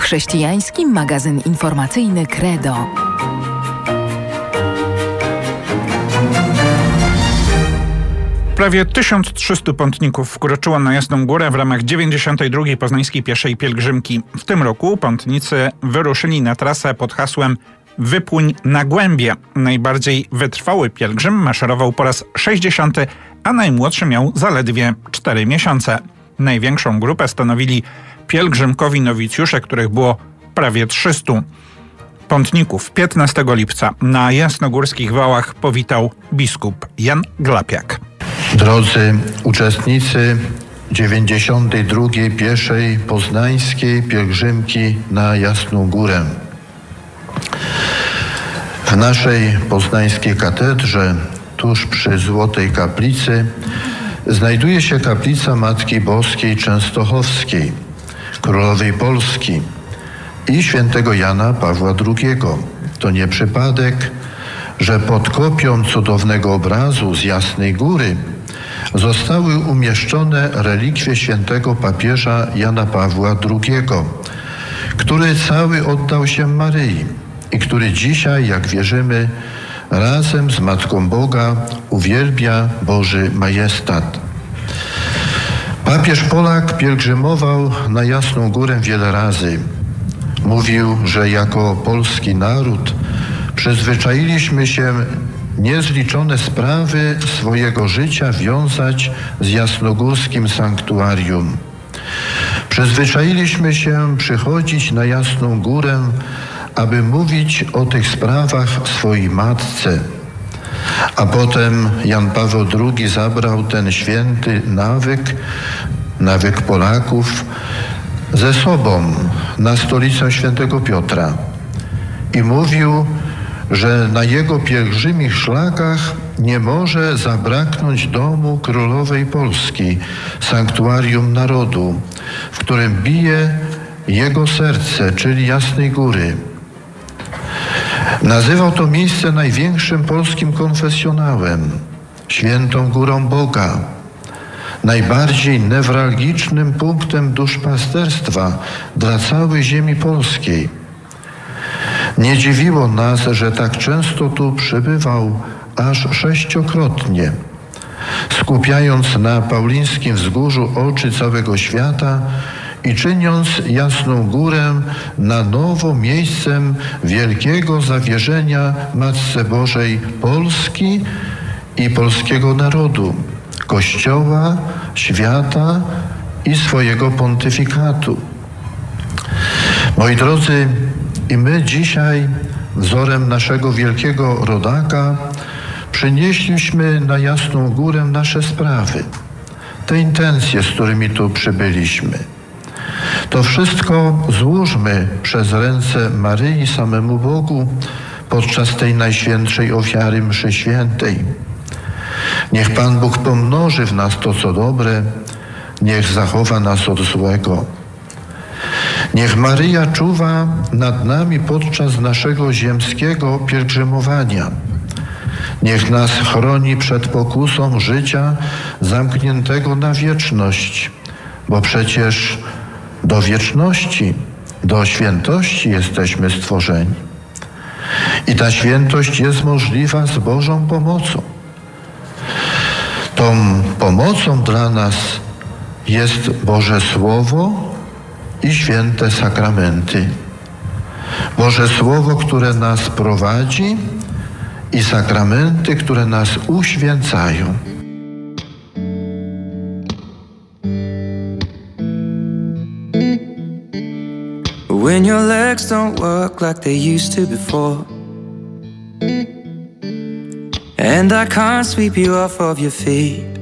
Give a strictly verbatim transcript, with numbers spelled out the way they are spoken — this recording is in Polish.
Chrześcijański magazyn informacyjny Credo. Prawie tysiąc trzystu pątników wkroczyło na Jasną Górę w ramach dziewięćdziesiątej drugiej Poznańskiej Pieszej Pielgrzymki. W tym roku pątnicy wyruszyli na trasę pod hasłem Wypłyń na głębie. Najbardziej wytrwały pielgrzym maszerował po raz sześćdziesiąty, a najmłodszy miał zaledwie cztery miesiące. Największą grupę stanowili pielgrzymkowi nowicjusze, których było prawie trzystu. Pątników piętnastego lipca na jasnogórskich wałach powitał biskup Jan Glapiak. Drodzy uczestnicy dziewięćdziesiątej drugiej Pieszej Poznańskiej Pielgrzymki na Jasną Górę. W naszej poznańskiej katedrze, tuż przy Złotej Kaplicy, znajduje się kaplica Matki Boskiej Częstochowskiej, Królowej Polski i świętego Jana Pawła drugiego. To nie przypadek, że pod kopią cudownego obrazu z Jasnej Góry zostały umieszczone relikwie świętego papieża Jana Pawła drugiego, który cały oddał się Maryi i który dzisiaj, jak wierzymy, razem z Matką Boga uwielbia Boży majestat. Papież Polak pielgrzymował na Jasną Górę wiele razy. Mówił, że jako polski naród przyzwyczailiśmy się niezliczone sprawy swojego życia wiązać z jasnogórskim sanktuarium. Przyzwyczailiśmy się przychodzić na Jasną Górę, aby mówić o tych sprawach swojej matce. A potem Jan Paweł drugi zabrał ten święty nawyk, nawyk Polaków, ze sobą na stolicę świętego Piotra i mówił, że na jego pielgrzymich szlakach nie może zabraknąć domu Królowej Polski, sanktuarium narodu, w którym bije jego serce, czyli Jasnej Góry. Nazywał to miejsce największym polskim konfesjonałem, świętą górą Boga, najbardziej newralgicznym punktem duszpasterstwa dla całej ziemi polskiej. Nie dziwiło nas, że tak często tu przybywał, aż sześciokrotnie, skupiając na Paulińskim Wzgórzu oczy całego świata i czyniąc Jasną Górę na nowo miejscem wielkiego zawierzenia Matce Bożej Polski i polskiego narodu, Kościoła, świata i swojego pontyfikatu. Moi drodzy, i my dzisiaj wzorem naszego wielkiego rodaka przynieśliśmy na Jasną Górę nasze sprawy, te intencje, z którymi tu przybyliśmy. To wszystko złóżmy przez ręce Maryi samemu Bogu podczas tej najświętszej ofiary mszy świętej. Niech Pan Bóg pomnoży w nas to, co dobre, niech zachowa nas od złego. Niech Maryja czuwa nad nami podczas naszego ziemskiego pielgrzymowania. Niech nas chroni przed pokusą życia zamkniętego na wieczność, bo przecież do wieczności, do świętości jesteśmy stworzeni. I ta świętość jest możliwa z Bożą pomocą. Tą pomocą dla nas jest Boże Słowo i święte sakramenty. Boże Słowo, które nas prowadzi, i sakramenty, które nas uświęcają. When your legs don't work like they used to before, and I can't sweep you off of your feet,